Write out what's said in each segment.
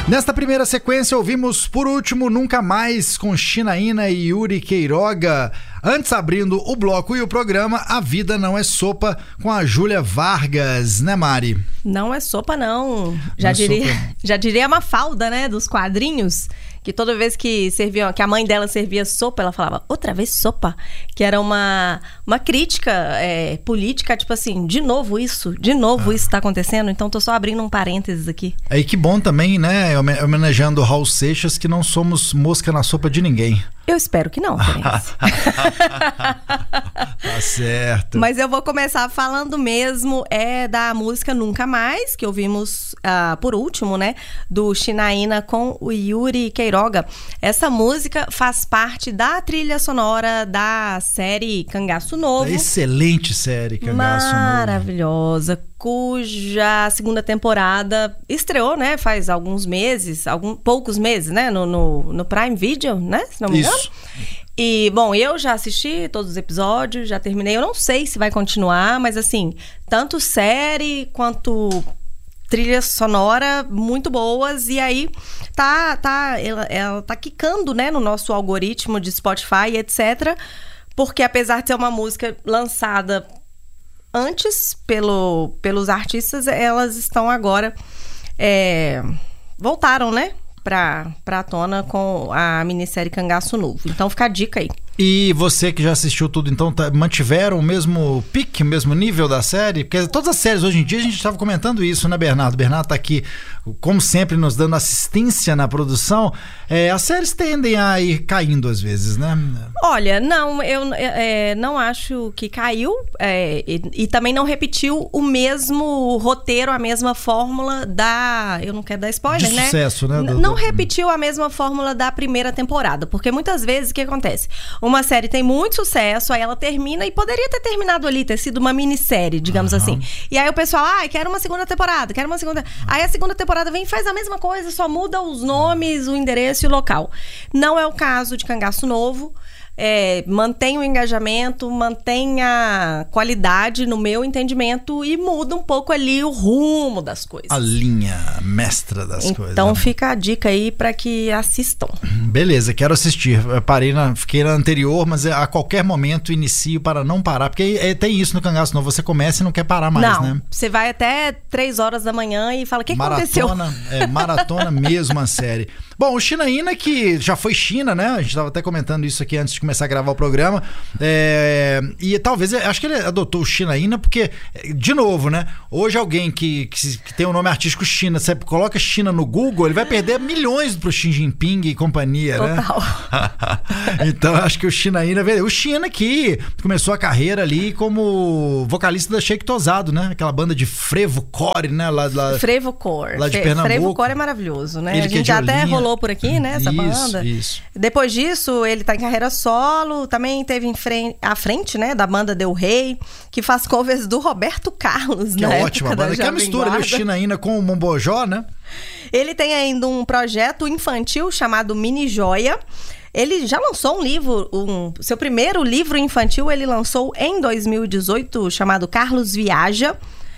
Nesta primeira sequência ouvimos Por Último Nunca Mais com Shinaína e Yuri Queiroga. Antes, abrindo o bloco e o programa, A Vida Não é Sopa com a Júlia Vargas, né, Mari? Não é sopa, não. Já diria a Mafalda, né, dos quadrinhos, que toda vez que a mãe dela servia sopa, ela falava, outra vez sopa, que era uma crítica política, tipo assim, de novo isso tá acontecendo, então tô só abrindo um parênteses aqui. E que bom também, né, homenageando o Raul Seixas, que não somos mosca na sopa de ninguém. Eu espero que não, Terence. Tá certo. Mas eu vou começar falando mesmo da música Nunca Mais, que ouvimos por último, né? Do Shinaína com o Yuri Queiroga. Essa música faz parte da trilha sonora da série Cangaço Novo. Excelente série, Cangaço Novo. Maravilhosa. Cuja segunda temporada estreou, né? Faz alguns meses, poucos meses, né? No Prime Video, né? Se não me engano. Isso. E, bom, eu já assisti todos os episódios, já terminei. Eu não sei se vai continuar, mas assim, tanto série quanto trilha sonora muito boas. E aí, ela tá quicando, né? No nosso algoritmo de Spotify, etc. Porque apesar de ser uma música lançada antes pelos artistas, elas estão agora voltaram, né, pra tona com a minissérie Cangaço Novo. Então fica a dica aí. E você que já assistiu tudo, então mantiveram o mesmo pique, o mesmo nível da série? Porque todas as séries hoje em dia, a gente estava comentando isso, né, Bernardo? O Bernardo tá aqui, como sempre, nos dando assistência na produção. As séries tendem a ir caindo às vezes, né? Olha, não, eu não acho que caiu e também não repetiu o mesmo roteiro, a mesma fórmula eu não quero dar spoiler, né? De sucesso, né? Não repetiu a mesma fórmula da primeira temporada, porque muitas vezes o que acontece? Uma série tem muito sucesso, aí ela termina e poderia ter terminado ali, ter sido uma minissérie, digamos assim. E aí o pessoal, quero uma segunda temporada, Aí a segunda temporada vem e faz a mesma coisa, só muda os nomes, o endereço e o local. Não é o caso de Cangaço Novo. Mantém o engajamento, mantém a qualidade no meu entendimento e muda um pouco ali o rumo das coisas. A linha mestra das coisas. Então fica a dica aí para que assistam. Beleza, quero assistir. Eu fiquei na anterior, mas a qualquer momento inicio para não parar, porque tem isso no Cangaço Novo, você começa e não quer parar mais, né? Você vai até 3 horas da manhã e fala, o que aconteceu? Maratona mesmo a série. Bom, o Shinaína, que já foi China, né? A gente estava até comentando isso aqui antes de começar a gravar o programa. E talvez, acho que ele adotou o Shinaína porque, de novo, né? Hoje alguém que tem o nome artístico China, você coloca China no Google, ele vai perder milhões pro Xi Jinping e companhia, total, né? Então, acho que o Shinaína... O China que começou a carreira ali como vocalista da Shake Tosado, né? Aquela banda de frevocore, né? Frevocore. Lá de Pernambuco. Frevocore é maravilhoso, né? Ele a gente já até rolou por aqui, né, essa banda. Isso. Depois disso, ele tá em carreira solo, também teve à frente, né, da banda Del Rey, que faz covers do Roberto Carlos, que é ótima banda, que é a mistura do Shinaína com o Mombojó, né? Ele tem ainda um projeto infantil chamado Mini Joia. Ele já lançou um livro, seu primeiro livro infantil ele lançou em 2018, chamado Carlos Viaja.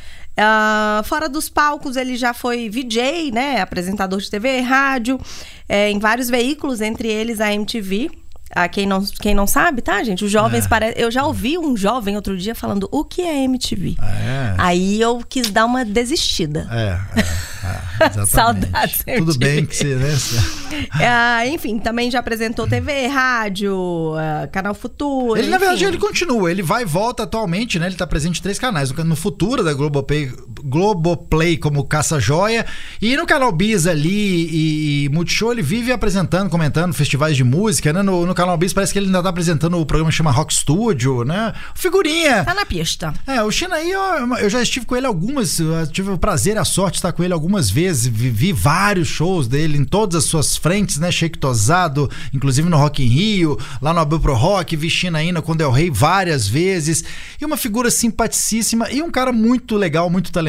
Fora dos palcos, ele já foi VJ, né? Apresentador de TV e rádio, em vários veículos, entre eles a MTV. Quem não sabe, tá, gente? Os jovens eu já ouvi um jovem outro dia falando o que é MTV. Aí eu quis dar uma desistida. Exatamente. Saudades. Tudo bem que você... Enfim, também já apresentou TV, rádio, Canal Futuro. Ele, na verdade, ele continua. Ele vai e volta atualmente, né? Ele tá presente em 3 canais. No Futuro, da Globoplay como Caça-Joia. E no Canal Bis ali e Multishow, ele vive apresentando, comentando festivais de música, né? No Canal Bis parece que ele ainda tá apresentando o programa que chama Rock Studio, né? Figurinha. Tá na pista. O Shinaí, eu já estive com ele tive o prazer e a sorte de estar com ele algumas vezes, vi vários shows dele em todas as suas frentes, né? Shake Tosado, inclusive no Rock in Rio, lá no Abril Pro Rock, vi Shinaína com Del Rey várias vezes, e uma figura simpaticíssima e um cara muito legal, muito talentoso,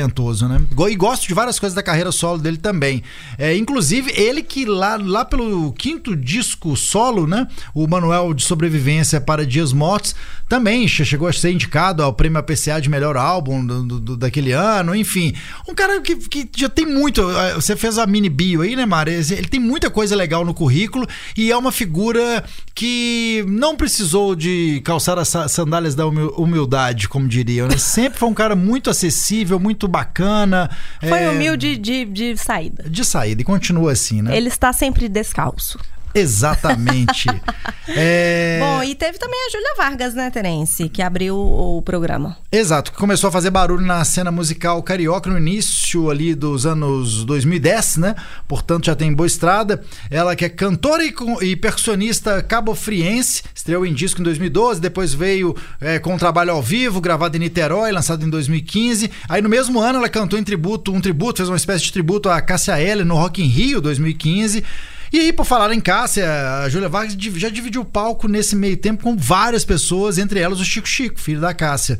talentoso, né? E gosto de várias coisas da carreira solo dele também. Inclusive, ele que lá pelo 5º disco solo, né? O Manual de Sobrevivência para Dias Mortos, também chegou a ser indicado ao prêmio APCA de melhor álbum daquele ano, enfim. Um cara que já tem muito... Você fez a mini bio aí, né, Mari? Ele tem muita coisa legal no currículo e é uma figura que não precisou de calçar as sandálias da humildade, como diriam, né? Sempre foi um cara muito acessível, muito bacana. Foi humilde de saída. De saída, e continua assim, né? Ele está sempre descalço. Exatamente. Bom, e teve também a Júlia Vargas, né, Terence, que abriu o programa. Exato, que começou a fazer barulho na cena musical carioca no início ali dos anos 2010, né? Portanto, já tem boa estrada. Ela que é cantora e percussionista cabofriense, estreou em disco em 2012, depois veio com um trabalho ao vivo, gravado em Niterói, lançado em 2015. Aí no mesmo ano ela cantou em tributo, fez uma espécie de tributo a Cássia Eller no Rock in Rio 2015. E aí, por falar em Cássia, a Júlia Vargas já dividiu o palco nesse meio tempo com várias pessoas, entre elas o Chico, filho da Cássia.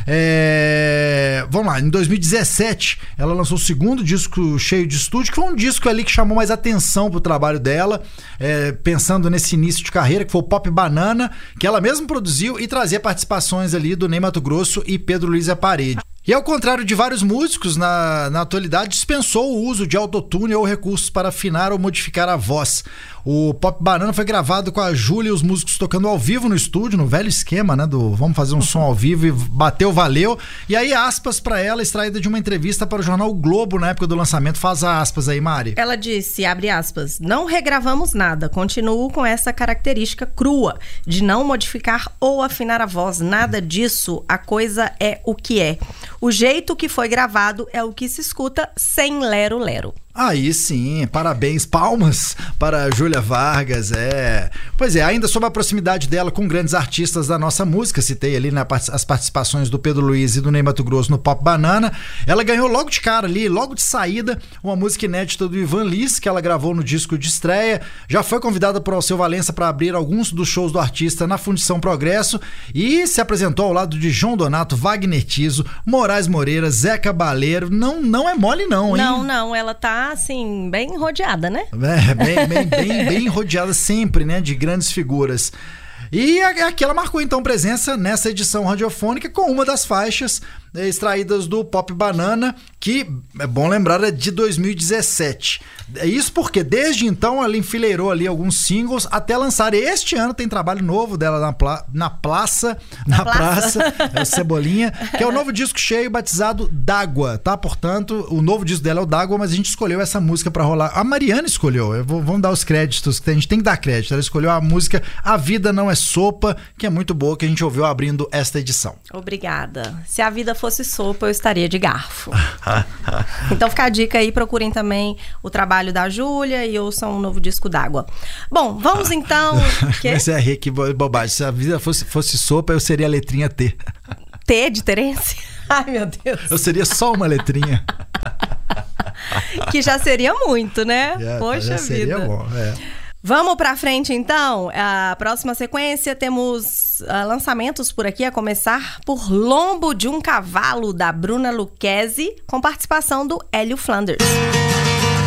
Vamos lá, em 2017 ela lançou o 2º disco cheio de estúdio, que foi um disco ali que chamou mais atenção pro trabalho dela, pensando nesse início de carreira, que foi o Pop Banana, que ela mesma produziu e trazia participações ali do Ney Matogrosso e Pedro Luiz Aparede. E ao contrário de vários músicos, na atualidade dispensou o uso de autotune ou recursos para afinar ou modificar a voz. O Pop Banana foi gravado com a Júlia e os músicos tocando ao vivo no estúdio, no velho esquema, né, do vamos fazer um som ao vivo e bateu, valeu. E aí, aspas pra ela, extraída de uma entrevista para o jornal o Globo na época do lançamento. Faz aspas aí, Mari. Ela disse, abre aspas, não regravamos nada, continuo com essa característica crua de não modificar ou afinar a voz, nada disso, a coisa é o que é. O jeito que foi gravado é o que se escuta sem lero-lero. Aí sim, parabéns, palmas para a Júlia Vargas, Pois é, ainda sobre a proximidade dela com grandes artistas da nossa música, citei ali as participações do Pedro Luiz e do Ney Matogrosso no Pop Banana, ela ganhou logo de cara ali, logo de saída, uma música inédita do Ivan Lins, que ela gravou no disco de estreia, já foi convidada por Alceu Valença para abrir alguns dos shows do artista na Fundição Progresso e se apresentou ao lado de João Donato, Wagner Tiso, Moraes Moreira, Zé Cabaleiro, não é mole não, hein? Não, ela tá assim, bem rodeada, né? Bem rodeada sempre, né? De grandes figuras. E aqui ela marcou então presença nessa edição radiofônica com uma das faixas extraídas do Pop Banana, que, é bom lembrar, é de 2017. Isso porque desde então ela enfileirou ali alguns singles até lançar. Este ano tem trabalho novo dela na praça, é o Cebolinha, que é o novo disco cheio batizado D'Água, tá? Portanto, o novo disco dela é o D'Água, mas a gente escolheu essa música pra rolar. A Mariana escolheu, vamos dar os créditos, que a gente tem que dar crédito. Ela escolheu a música A Vida Não É Sopa, que é muito boa, que a gente ouviu abrindo esta edição. Obrigada. Se a vida fosse sopa, eu estaria de garfo. Então fica a dica aí, procurem também o trabalho da Júlia e ouçam um novo disco D'Água. Bom, vamos então... Esse é que bobagem. Se a vida fosse sopa, eu seria a letrinha T. T de Terence? Ai, meu Deus. Eu seria só uma letrinha. Que já seria muito, né? Poxa já seria vida. Bom, Vamos pra frente, então. A próxima sequência temos lançamentos por aqui, a começar por Lombo de um Cavalo, da Bruna Lucchesi, com participação do Hélio Flanders.